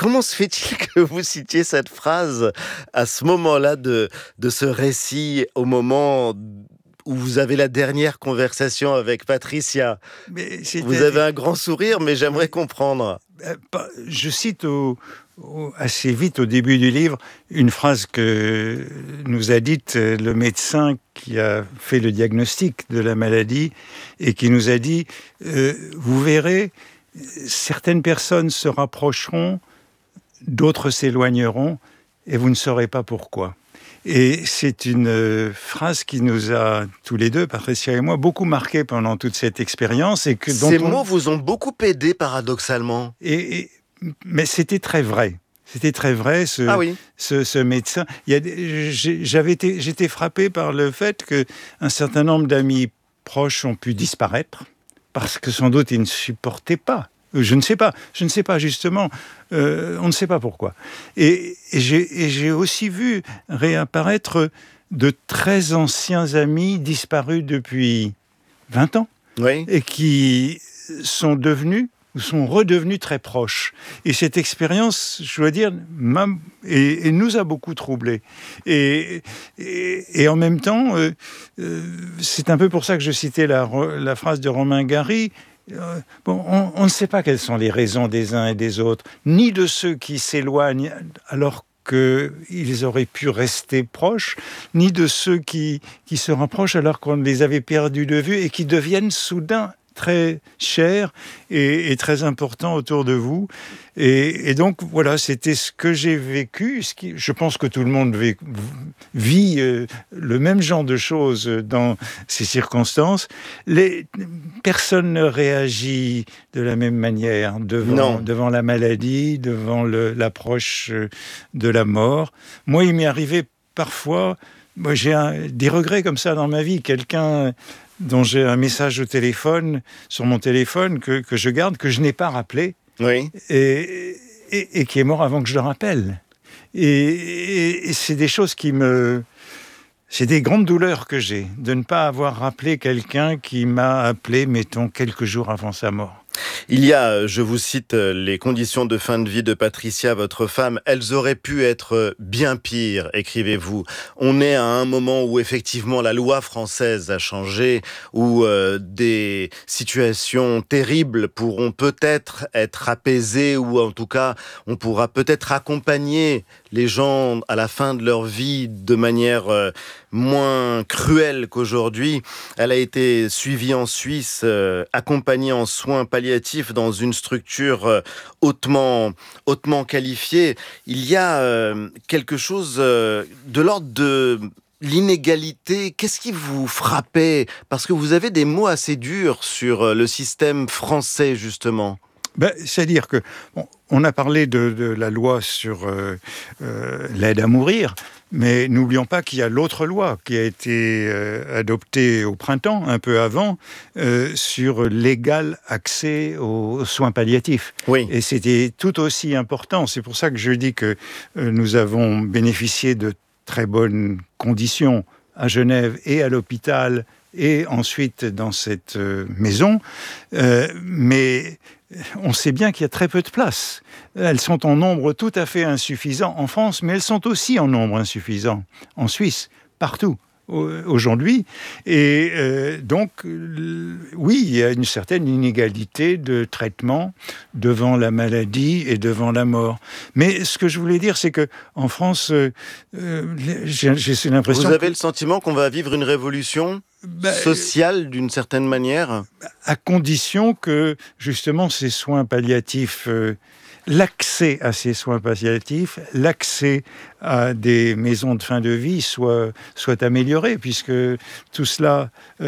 comment se fait-il que vous citiez cette phrase à ce moment-là de ce récit, au moment où vous avez la dernière conversation avec Patricia? Mais Vous avez c'est-à-dire, un grand sourire, mais j'aimerais oui, comprendre. je cite assez vite au début du livre une phrase que nous a dite le médecin qui a fait le diagnostic de la maladie et qui nous a dit vous verrez, certaines personnes se rapprocheront, d'autres s'éloigneront et vous ne saurez pas pourquoi. Et c'est une phrase qui nous a, tous les deux, Patricia et moi, beaucoup marqué pendant toute cette expérience. Et Ces mots vous ont beaucoup aidé, paradoxalement. Mais c'était très vrai. C'était très vrai, Ah oui. ce médecin. J'étais frappé par le fait qu'un certain nombre d'amis proches ont pu disparaître, parce que sans doute ils ne supportaient pas. Je ne sais pas justement, on ne sait pas pourquoi. Et j'ai aussi vu réapparaître de très anciens amis disparus depuis 20 ans, Oui. et qui sont devenus ou sont redevenus très proches. Et cette expérience, je dois dire, et nous a beaucoup troublés. Et en même temps, c'est un peu pour ça que je citais la phrase de Romain Gary. On ne sait pas quelles sont les raisons des uns et des autres, ni de ceux qui s'éloignent alors qu'ils auraient pu rester proches, ni de ceux qui se rapprochent alors qu'on les avait perdus de vue et qui deviennent soudain très chers et très importants autour de vous. Et donc, voilà, c'était ce que j'ai vécu. Je pense que tout le monde vit le même genre de choses dans ces circonstances. Personne ne réagit de la même manière devant la maladie, devant l'approche de la mort. Moi, il m'est arrivé parfois, j'ai des regrets comme ça dans ma vie. Quelqu'un dont j'ai un message au téléphone, sur mon téléphone, que je garde, que je n'ai pas rappelé, Oui. et qui est mort avant que je le rappelle. Et c'est des choses c'est des grandes douleurs que j'ai, de ne pas avoir rappelé quelqu'un qui m'a appelé, mettons, quelques jours avant sa mort. Il y a, je vous cite, les conditions de fin de vie de Patricia, votre femme, elles auraient pu être bien pires, écrivez-vous. On est à un moment où effectivement la loi française a changé, où des situations terribles pourront peut-être être apaisées, ou en tout cas on pourra peut-être accompagner les gens à la fin de leur vie de manière moins cruelle qu'aujourd'hui. Elle a été suivie en Suisse, accompagnée en soins palliatifs dans une structure hautement qualifiée. Il y a quelque chose de l'ordre de l'inégalité. Qu'est-ce qui vous frappait? Parce que vous avez des mots assez durs sur le système français, justement. C'est-à-dire que on a parlé de la loi sur l'aide à mourir, mais n'oublions pas qu'il y a l'autre loi qui a été adoptée au printemps, un peu avant, sur l'égal accès aux soins palliatifs. Oui. Et c'était tout aussi important. C'est pour ça que je dis que nous avons bénéficié de très bonnes conditions à Genève et à l'hôpital, et ensuite dans cette maison. Mais on sait bien qu'il y a très peu de places. Elles sont en nombre tout à fait insuffisant en France, mais elles sont aussi en nombre insuffisant en Suisse, partout aujourd'hui. Et donc, oui, il y a une certaine inégalité de traitement devant la maladie et devant la mort. Mais ce que je voulais dire, c'est qu'en France, j'ai l'impression... Vous avez le sentiment qu'on va vivre une révolution sociale d'une certaine manière? À condition que, justement, ces soins palliatifs... l'accès à ces soins palliatifs, l'accès à des maisons de fin de vie soit amélioré, puisque tout cela,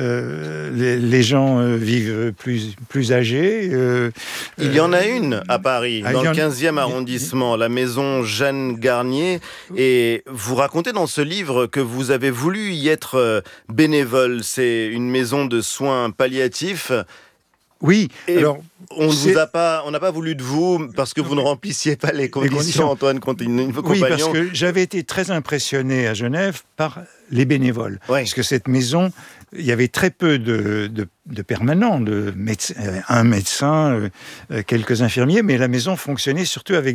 les gens vivent plus âgés. Il y en a une à Paris, dans le 15e arrondissement, la maison Jeanne Garnier. Et vous racontez dans ce livre que vous avez voulu y être bénévole. C'est une maison de soins palliatifs. Oui, et alors... On n'a pas voulu de vous parce que vous ne remplissiez pas les conditions, Antoine Compagnon. Oui, parce que j'avais été très impressionné à Genève par les bénévoles. Oui. Parce que cette maison, il y avait très peu de permanents, un médecin, quelques infirmiers, mais la maison fonctionnait surtout avec